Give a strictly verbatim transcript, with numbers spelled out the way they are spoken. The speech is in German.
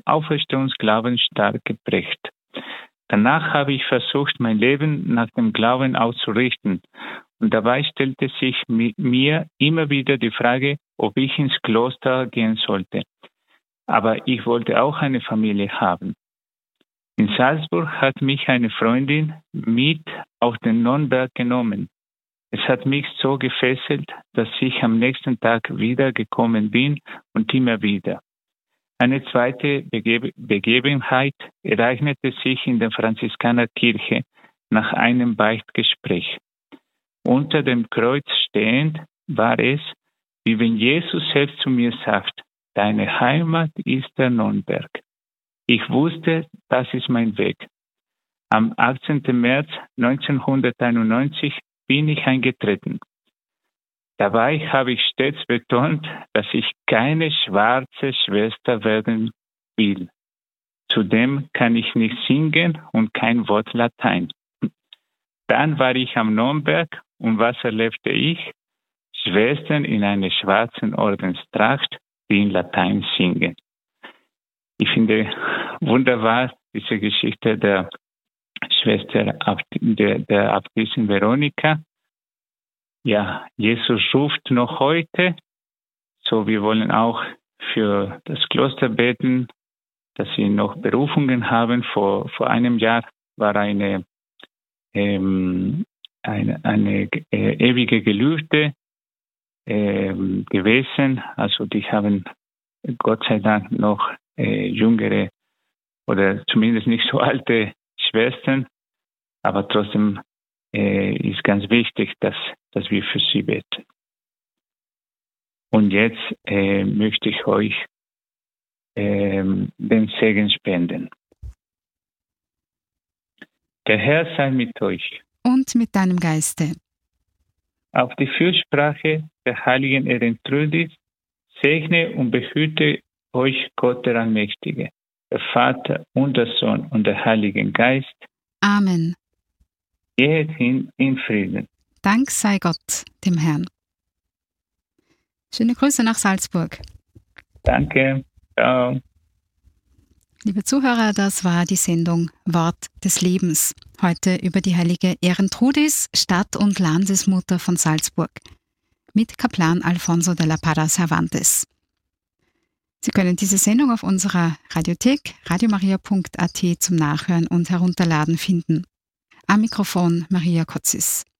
Auferstehungsglauben stark geprägt. Danach habe ich versucht, mein Leben nach dem Glauben auszurichten. Und dabei stellte sich mir immer wieder die Frage, ob ich ins Kloster gehen sollte. Aber ich wollte auch eine Familie haben. In Salzburg hat mich eine Freundin mit auf den Nonnberg genommen. Es hat mich so gefesselt, dass ich am nächsten Tag wieder gekommen bin und immer wieder. Eine zweite Begebe- Begebenheit ereignete sich in der Franziskanerkirche nach einem Beichtgespräch. Unter dem Kreuz stehend war es, wie wenn Jesus selbst zu mir sagt, deine Heimat ist der Nonnberg. Ich wusste, das ist mein Weg. Am achtzehnten März neunzehnhunderteinundneunzig bin ich eingetreten. Dabei habe ich stets betont, dass ich keine schwarze Schwester werden will. Zudem kann ich nicht singen und kein Wort Latein. Dann war ich am Nonnberg und was erlebte ich? Schwestern in einer schwarzen Ordenstracht, die in Latein singen. Ich finde wunderbar diese Geschichte der Schwester, der, der Abtissin Veronika. Ja, Jesus ruft noch heute. So, wir wollen auch für das Kloster beten, dass sie noch Berufungen haben. Vor, vor einem Jahr war eine, ähm, eine, eine äh, ewige Gelübde ähm, gewesen. Also die haben Gott sei Dank noch äh, jüngere oder zumindest nicht so alte Schwestern. Aber trotzdem äh, ist ganz wichtig, dass, dass wir für sie beten. Und jetzt äh, möchte ich euch äh, den Segen spenden. Der Herr sei mit euch. Und mit deinem Geiste. Auf die Fürsprache der heiligen Erendrudis segne und behüte euch Gott der Allmächtige, der Vater und der Sohn und der Heilige Geist. Amen. Geht hin in Frieden. Dank sei Gott, dem Herrn. Schöne Grüße nach Salzburg. Danke. Ciao. Liebe Zuhörer, das war die Sendung Wort des Lebens. Heute über die heilige Erendrudis, Stadt- und Landesmutter von Salzburg. Mit Kaplan Alfonso de la Parra Cervantes. Sie können diese Sendung auf unserer Radiothek radiomaria punkt at zum Nachhören und Herunterladen finden. Am Mikrofon Maria Kotzis.